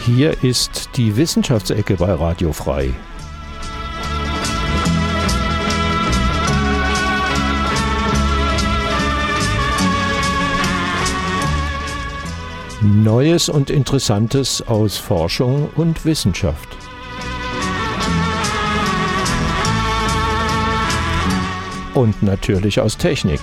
Hier ist die Wissenschaftsecke bei Radio Frei. Neues und Interessantes aus Forschung und Wissenschaft. Und natürlich aus Technik.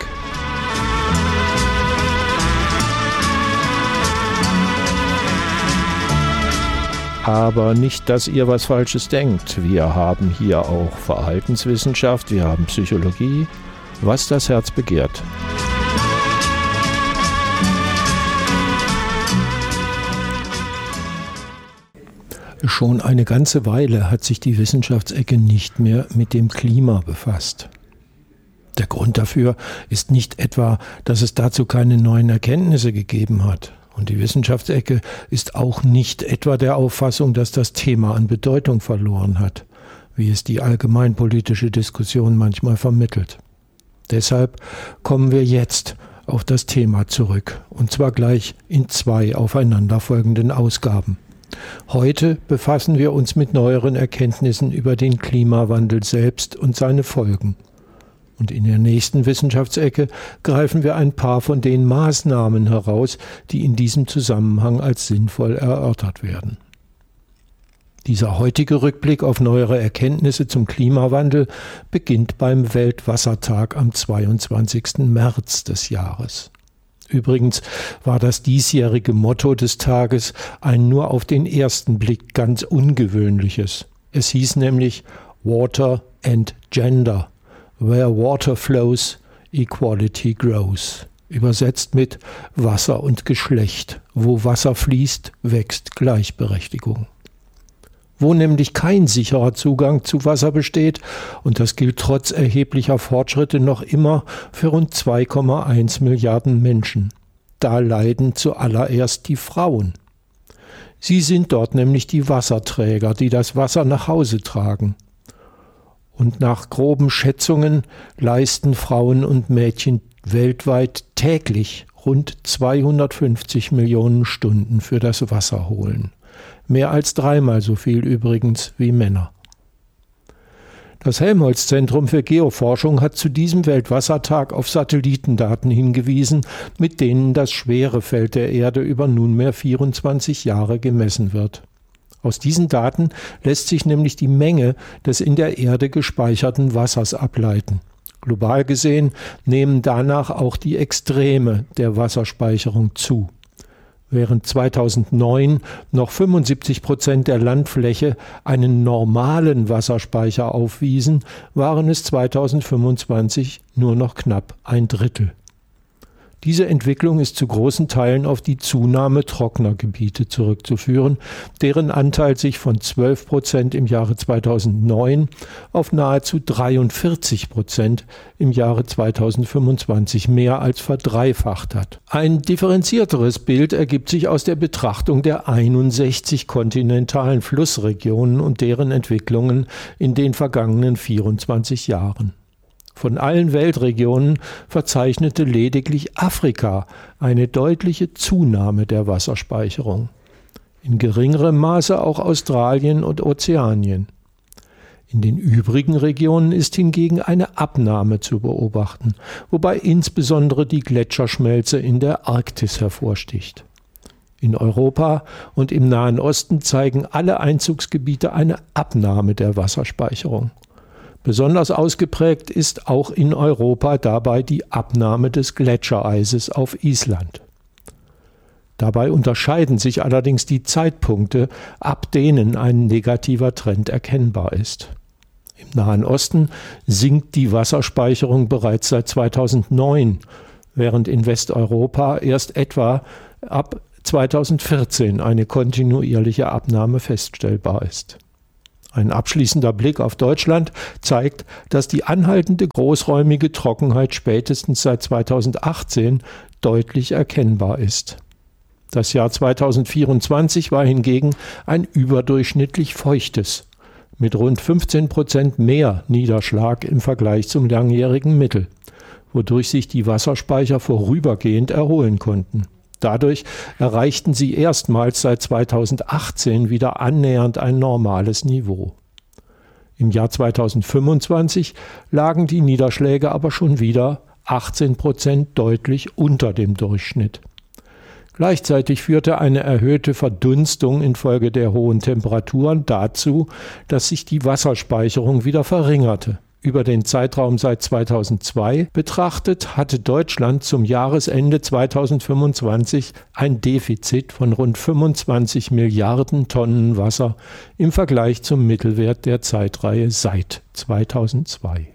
Aber nicht, dass ihr was Falsches denkt. Wir haben hier auch Verhaltenswissenschaft, wir haben Psychologie, was das Herz begehrt. Schon eine ganze Weile hat sich die Wissenschaftsecke nicht mehr mit dem Klima befasst. Der Grund dafür ist nicht etwa, dass es dazu keine neuen Erkenntnisse gegeben hat. Und die Wissenschaftsecke ist auch nicht etwa der Auffassung, dass das Thema an Bedeutung verloren hat, wie es die allgemeinpolitische Diskussion manchmal vermittelt. Deshalb kommen wir jetzt auf das Thema zurück, und zwar gleich in 2 aufeinanderfolgenden Ausgaben. Heute befassen wir uns mit neueren Erkenntnissen über den Klimawandel selbst und seine Folgen. Und in der nächsten Wissenschaftsecke greifen wir ein paar von den Maßnahmen heraus, die in diesem Zusammenhang als sinnvoll erörtert werden. Dieser heutige Rückblick auf neuere Erkenntnisse zum Klimawandel beginnt beim Weltwassertag am 22. März des Jahres. Übrigens war das diesjährige Motto des Tages ein nur auf den ersten Blick ganz ungewöhnliches. Es hieß nämlich Water and Gender. Where water flows, equality grows. Übersetzt mit Wasser und Geschlecht. Wo Wasser fließt, wächst Gleichberechtigung. Wo nämlich kein sicherer Zugang zu Wasser besteht, und das gilt trotz erheblicher Fortschritte noch immer für rund 2,1 Milliarden Menschen, da leiden zuallererst die Frauen. Sie sind dort nämlich die Wasserträger, die das Wasser nach Hause tragen. Und nach groben Schätzungen leisten Frauen und Mädchen weltweit täglich rund 250 Millionen Stunden für das Wasserholen. Mehr als 3-mal so viel übrigens wie Männer. Das Helmholtz-Zentrum für Geoforschung hat zu diesem Weltwassertag auf Satellitendaten hingewiesen, mit denen das Schwerefeld der Erde über nunmehr 24 Jahre gemessen wird. Aus diesen Daten lässt sich nämlich die Menge des in der Erde gespeicherten Wassers ableiten. Global gesehen nehmen danach auch die Extreme der Wasserspeicherung zu. Während 2009 noch 75% der Landfläche einen normalen Wasserspeicher aufwiesen, waren es 2025 nur noch knapp 1/3. Diese Entwicklung ist zu großen Teilen auf die Zunahme trockener Gebiete zurückzuführen, deren Anteil sich von 12% im Jahre 2009 auf nahezu 43% im Jahre 2025 mehr als verdreifacht hat. Ein differenzierteres Bild ergibt sich aus der Betrachtung der 61 kontinentalen Flussregionen und deren Entwicklungen in den vergangenen 24 Jahren. Von allen Weltregionen verzeichnete lediglich Afrika eine deutliche Zunahme der Wasserspeicherung. In geringerem Maße auch Australien und Ozeanien. In den übrigen Regionen ist hingegen eine Abnahme zu beobachten, wobei insbesondere die Gletscherschmelze in der Arktis hervorsticht. In Europa und im Nahen Osten zeigen alle Einzugsgebiete eine Abnahme der Wasserspeicherung. Besonders ausgeprägt ist auch in Europa dabei die Abnahme des Gletschereises auf Island. Dabei unterscheiden sich allerdings die Zeitpunkte, ab denen ein negativer Trend erkennbar ist. Im Nahen Osten sinkt die Wasserspeicherung bereits seit 2009, während in Westeuropa erst etwa ab 2014 eine kontinuierliche Abnahme feststellbar ist. Ein abschließender Blick auf Deutschland zeigt, dass die anhaltende großräumige Trockenheit spätestens seit 2018 deutlich erkennbar ist. Das Jahr 2024 war hingegen ein überdurchschnittlich feuchtes, mit rund 15% mehr Niederschlag im Vergleich zum langjährigen Mittel, wodurch sich die Wasserspeicher vorübergehend erholen konnten. Dadurch erreichten sie erstmals seit 2018 wieder annähernd ein normales Niveau. Im Jahr 2025 lagen die Niederschläge aber schon wieder 18% deutlich unter dem Durchschnitt. Gleichzeitig führte eine erhöhte Verdunstung infolge der hohen Temperaturen dazu, dass sich die Wasserspeicherung wieder verringerte. Über den Zeitraum seit 2002 betrachtet hatte Deutschland zum Jahresende 2025 ein Defizit von rund 25 Milliarden Tonnen Wasser im Vergleich zum Mittelwert der Zeitreihe seit 2002.